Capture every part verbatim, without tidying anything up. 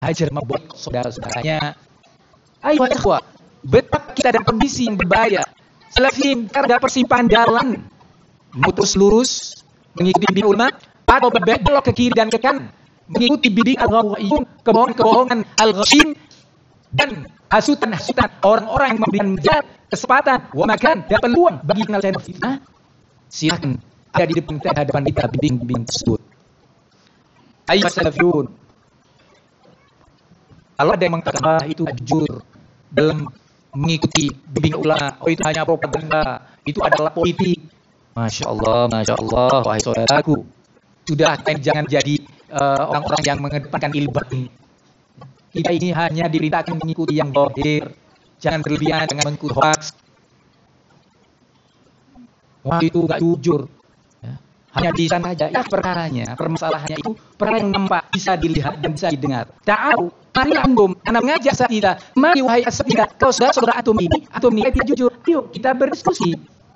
hajar membuat saudara-saudaranya. Ayo ikhwah, betapa kita dalam kondisi yang berbahaya. Salafin karena persimpangan jalan, mutus lurus, mengikuti bimbing ulama, atau berbelok ke kiri dan ke kanan, mengikuti bimbing al-ghawaiyun, kebohongan-kebohongan al-ghashim, dan hasutan-hasutan orang-orang yang memberikan jalan, kesempatan, wamakan, dan peluang bagi penyelesaian fitnah. Silakan ada di depan kita, hadapan kita bimbing-bimbing tersebut. Ayo salafiyun, kalau ada yang mengatakan itu jujur dalam mengikuti bimbing ulama, oh itu hanya propaganda, itu adalah politik. Masya Allah, Masya Allah, wahai saudaraku, sudah jangan jadi uh, orang-orang yang mengedepankan ilmu batin. Kita ini hanya diperintahkan mengikuti yang zahir, jangan berlebihan, jangan mengikuti hoax. Wah itu nggak jujur. Ya. Hanya di sana saja. Ya perkaranya, permasalahannya itu perkara yang nampak, bisa dilihat dan bisa didengar. Tahu, mari antum, anak mengajak saat kita, mari wahai asatidah, kau saudara atom ini, atom ini tidak jujur. Yuk kita berdiskusi.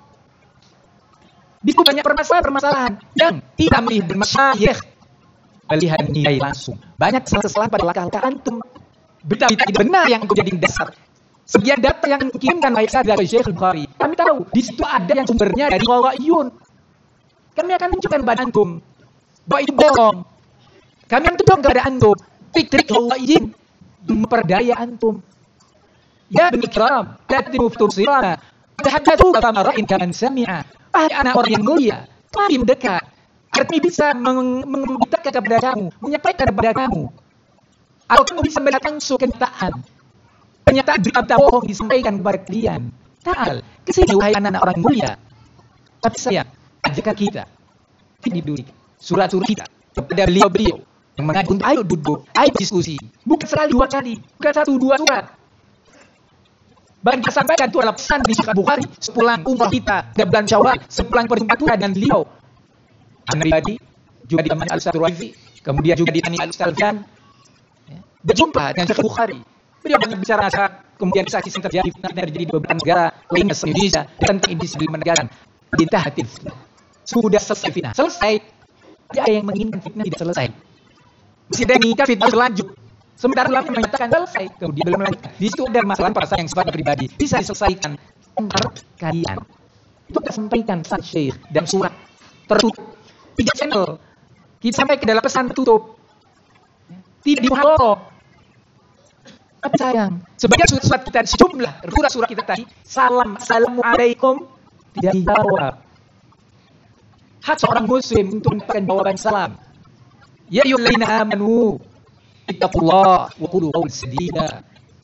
Di banyak permasalahan-permasalahan yang tidak melihat masyayikh, melihat nilai langsung. Banyak kesalahan pada langkah-langkah antum. Berita-berita tidak benar yang menjadi dasar. Sebagian data yang dikirimkan oleh saya dari Syekh Bukhari, kami tahu di situ ada yang sumbernya dari ghawaiyun. Kami akan tunjukkan kepada antum bahwa itu bohong. Kami akan tunjukkan kepada antum trik-trik ghawaiyyin memperdaya antum. Ya bin ikram, la tadribu sirana, tahaddatsu kama ra'in kan sami'a. Wahai anak orang yang mulia, mari mendekat. Kami bisa memberitakan kepada kamu, menyampaikan kepada kamu. Atau kamu bisa melihat langsung kenyataan. Kenyataan berita bohong disampaikan kepada kalian. Ta'al, kesini wahai anak-anak orang mulia. Tapi saya ajak kita, ini dulu surat-surat kita kepada beliau-beliau yang mengajak untuk ayo duduk, ayo diskusi. Bukan sekali dua kali, bukan satu dua surat. Bahkan kita sampaikan itu adalah pesan di Sahih Bukhari sepulang umrah kita dan bulan Syawal, sepulang perjumpaan dengan beliau. An-Nabi juga di Taman Al-Saturazi, kemudian juga di Taman Al-Saljan, berjumpa dengan Sahih Bukhari. Beliau banyak bicara saat kemudian saksi terjadi fitnah terjadi di beberapa negara lainnya di Indonesia tentang indisi di negara. Kita hati sudah selesai fitnah, selesai. Tidak ada yang menginginkan fitnah tidak selesai. Masih ada yang menginginkan fitnah berlanjut. Sementara ulama menyatakan selesai, kemudian belum melanjutkan. Di situ ada masalah perasaan yang sifatnya pribadi, bisa diselesaikan antar kalian. Itu kita sampaikan pesan syekh dan surat tertutup. Tiga channel. Kita sampai ke dalam pesan tertutup. Tidak dimuhadharah. Tapi sayang, sebagian surat-surat kita sejumlah surat-surat kita tadi, salam, assalamualaikum, tidak dijawab. Hak seorang muslim untuk memberikan jawaban salam. Ya ayyuhallazina amanu ittaqullah wa qulu qawlan sadida.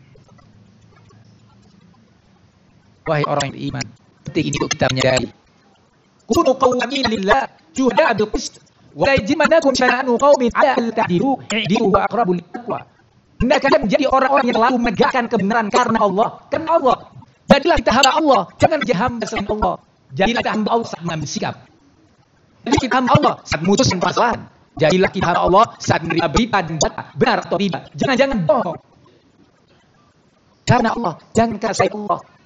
Wahai orang yang beriman, penting ini untuk kita menyadari. Kunu qawwamin lillah, syuhada'a bil qist, wa la yajrimannakum syana'anu qaumin 'ala an ta'dilu, i'dilu wa aqrabu lit-taqwa. Hendaknya kalian menjadi orang-orang yang selalu menegakkan kebenaran karena Allah, karena Allah. Jadilah kita hamba Allah, jangan menjadi hamba selain Allah. Jadilah kita hamba Allah saat mengambil sikap. Jadilah kita hamba Allah saat memutuskan permasalahan. Jadilah kita hamba Allah saat menerima berita dan data, benar atau tidak. Jangan-jangan bohong. Karena Allah, jangan karena saya Allah.